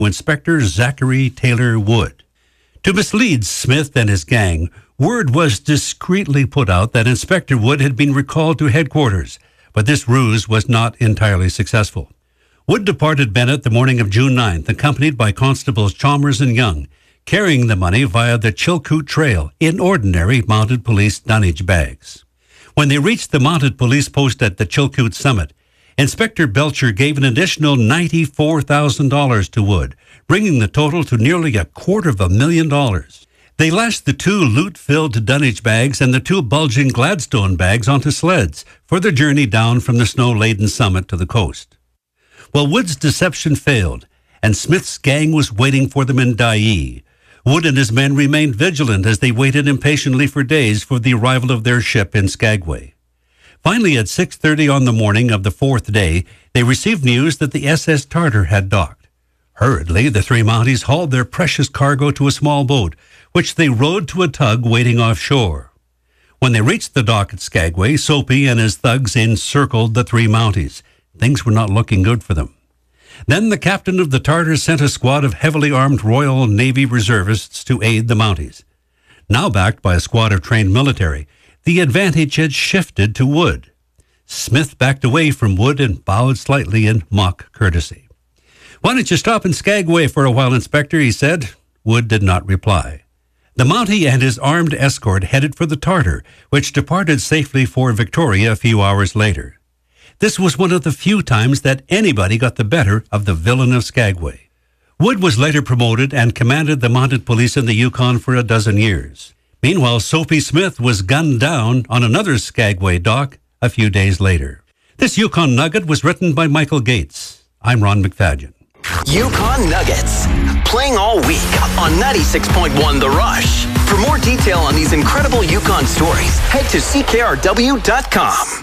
to Inspector Zachary Taylor Wood. To mislead Smith and his gang, word was discreetly put out that Inspector Wood had been recalled to headquarters, but this ruse was not entirely successful. Wood departed Bennett the morning of June 9th, accompanied by Constables Chalmers and Young, carrying the money via the Chilkoot Trail in ordinary mounted police dunnage bags. When they reached the mounted police post at the Chilkoot summit, Inspector Belcher gave an additional $94,000 to Wood, bringing the total to nearly $250,000. They lashed the 2 loot-filled dunnage bags and the 2 bulging Gladstone bags onto sleds for the journey down from the snow-laden summit to the coast. Well, Wood's deception failed, and Smith's gang was waiting for them in Dyea. Wood and his men remained vigilant as they waited impatiently for days for the arrival of their ship in Skagway. Finally, at 6:30 on the morning of the 4th day, they received news that the SS Tartar had docked. Hurriedly, the 3 Mounties hauled their precious cargo to a small boat, which they rowed to a tug waiting offshore. When they reached the dock at Skagway, Soapy and his thugs encircled the 3 Mounties. Things were not looking good for them. Then the captain of the Tartars sent a squad of heavily armed Royal Navy reservists to aid the Mounties. Now backed by a squad of trained military, the advantage had shifted to Wood. Smith backed away from Wood and bowed slightly in mock courtesy. "Why don't you stop in Skagway for a while, Inspector?" he said. Wood did not reply. The Mountie and his armed escort headed for the Tartar, which departed safely for Victoria a few hours later. This was one of the few times that anybody got the better of the villain of Skagway. Wood was later promoted and commanded the mounted police in the Yukon for a dozen years. Meanwhile, Soapy Smith was gunned down on another Skagway dock a few days later. This Yukon Nugget was written by Michael Gates. I'm Ron McFadgen. Yukon Nuggets, playing all week on 96.1 The Rush. For more detail on these incredible Yukon stories, head to ckrw.com.